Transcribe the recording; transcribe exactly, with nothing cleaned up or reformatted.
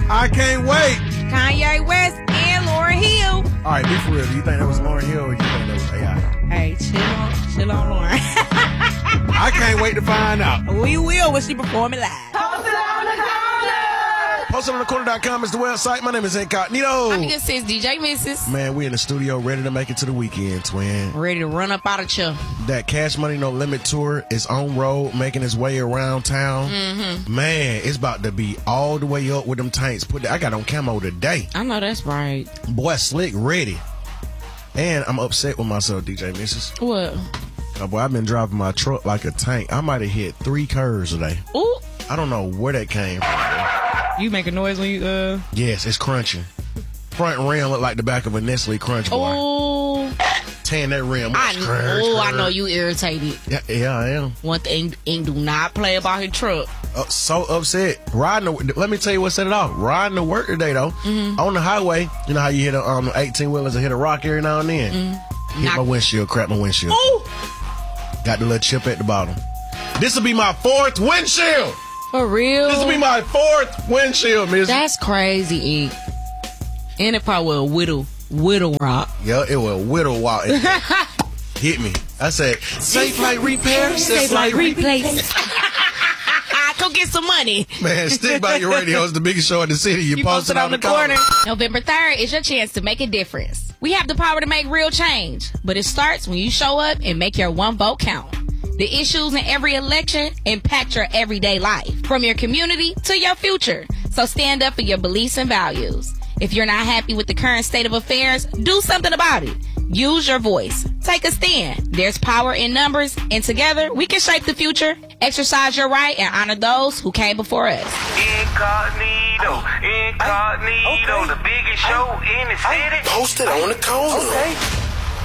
I can't wait. Kanye West and Lauryn Hill. All right, be for real. Do you think that was Lauryn Hill or you think that was A I? Hey, chill on, chill on Lauryn. I can't wait to find out. We will when she perform it live. Post it on the corner. Post it on the corner dot com is the website. My name is Incognito. I'm your sis, D J Missus Man, we in the studio ready to make it to the weekend, twin. Ready to run up out of chill. That Cash Money No Limit tour is on road, making its way around town. Mm-hmm. Man, it's about to be all the way up with them tanks. Put the, I got on camo today. I know that's right. Boy, slick, ready. And I'm upset with myself, D J Missus What? Oh, boy, I've been driving my truck like a tank. I might have hit three curves today. Ooh. I don't know where that came from. You make a noise when you, uh... Yes, it's crunching. Front rim look like the back of a Nestle Crunch bar. Oh. Tan that rim. I, Crunch, oh, crunch. I know you irritated. Yeah, yeah, I am. One thing, Ink do not play about his truck. Uh, so upset. Riding. The, let me tell you what set it off. Riding to work today though, Mm-hmm. on the highway. You know how you hit a um eighteen wheelers and hit a rock every now and then. Mm-hmm. Hit Knock- my windshield. Crap my windshield. Ooh. Got the little chip at the bottom. This will be my fourth windshield. For real? This will be my fourth windshield, Miss. That's crazy, Ink. And it probably will whittle, whittle rock. Yeah, it will whittle while it hit me. I said, safe like repair, safe like replace. Go get some money. Man, stick by your radio. It's the biggest show in the city. You, You post it on the corner. November third is your chance to make a difference. We have the power to make real change, but it starts when you show up and make your one vote count. The issues in every election impact your everyday life, from your community to your future. So stand up for your beliefs and values. If you're not happy with the current state of affairs, do something about it. Use your voice. Take a stand. There's power in numbers, and together we can shape the future. Exercise your right and honor those who came before us. Incognito, incognito, Okay. the biggest show in the city. Post it on the corner. Okay.